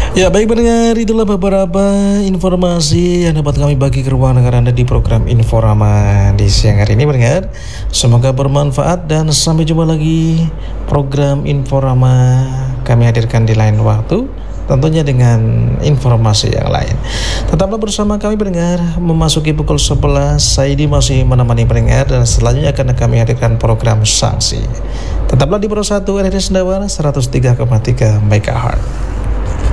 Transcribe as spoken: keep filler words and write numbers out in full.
Ya baik pendengar, itulah beberapa informasi yang dapat kami bagi ke ruang dengar Anda di program Inforama di siang hari ini pendengar. Semoga bermanfaat dan sampai jumpa lagi program Inforama kami hadirkan di lain waktu, tentunya dengan informasi yang lain. Tetaplah bersama kami pendengar, memasuki pukul sebelas Saidi masih menemani pendengar dan selanjutnya akan kami hadirkan program Sanksi. Tetaplah di Pro satu R R I Sendawa seratus tiga koma tiga MHz.